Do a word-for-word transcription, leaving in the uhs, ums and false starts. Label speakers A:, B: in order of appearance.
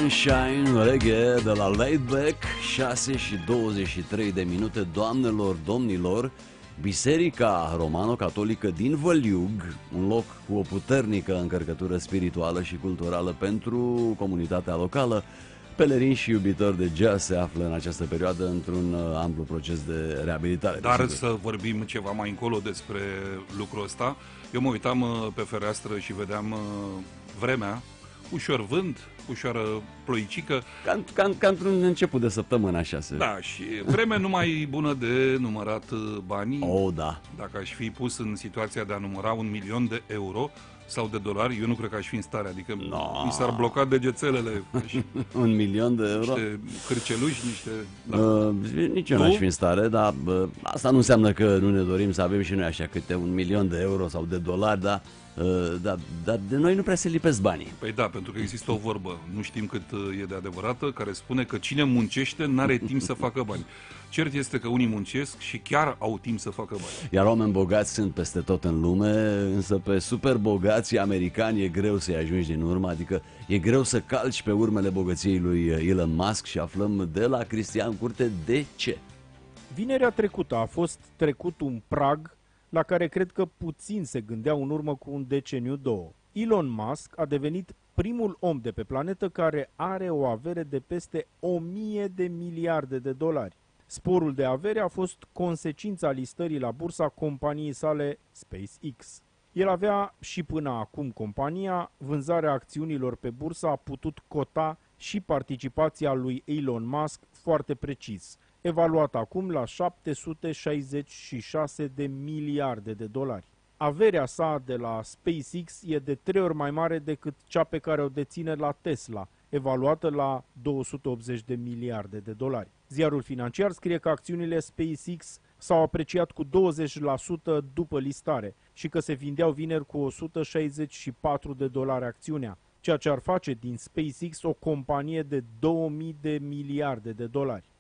A: Sunshine Reggae de la Laidback, șase și douăzeci și trei de minute, doamnelor, domnilor. Biserica Romano-Catolică din Văliug, un loc cu o puternică încărcătură spirituală și culturală pentru comunitatea locală. Pelerini și iubitori de jazz se află în această perioadă într-un amplu proces de reabilitare.
B: Dar
A: desigur.
B: să vorbim ceva mai încolo despre lucrul ăsta. Eu mă uitam pe fereastră și vedeam vremea, ușor vânt, ușoară ploicică.
A: Ca, ca, ca într-un început de săptămână, așa se...
B: Da, și vremea numai bună de numărat banii.
A: Oh, da.
B: Dacă aș fi pus în situația de a număra un milion de euro sau de dolari, eu nu cred că aș fi în stare, adică
A: no.
B: mi s-ar bloca degețelele.
A: Un milion de euro?
B: Niște cârceluși, niște...
A: Da. Uh, nici eu n-aș fi în stare, dar uh, asta nu înseamnă că nu ne dorim să avem și noi așa câte un milion de euro sau de dolari, dar uh, da, da, de noi nu prea se lipesc banii.
B: Păi da, pentru că există o vorbă, nu știm cât e de adevărată, care spune că cine muncește n-are timp să facă bani. Cert este că unii muncesc și chiar au timp să facă bani.
A: Iar oameni bogați sunt peste tot în lume, însă pe super bogații americani e greu să-i ajungi din urmă, adică e greu să calci pe urmele bogăției lui Elon Musk și aflăm de la Cristian Curte de ce.
C: Vinerea trecută a fost trecut un prag la care cred că puțin se gândeau în urmă cu un deceniu două. Elon Musk a devenit primul om de pe planetă care are o avere de peste o mie de miliarde de dolari. Sporul de avere a fost consecința listării la bursa companiei sale SpaceX. El avea și până acum compania, vânzarea acțiunilor pe bursă a putut cota și participația lui Elon Musk foarte precis, evaluat acum la șapte sute șaizeci și șase de miliarde de dolari. Averea sa de la SpaceX e de trei ori mai mare decât cea pe care o deține la Tesla, evaluată la două sute optzeci de miliarde de dolari. Ziarul financiar scrie că acțiunile SpaceX s-au apreciat cu douăzeci la sută după listare și că se vindeau vineri cu o sută șaizeci și patru de dolari acțiunea, ceea ce ar face din SpaceX o companie de două mii de miliarde de dolari.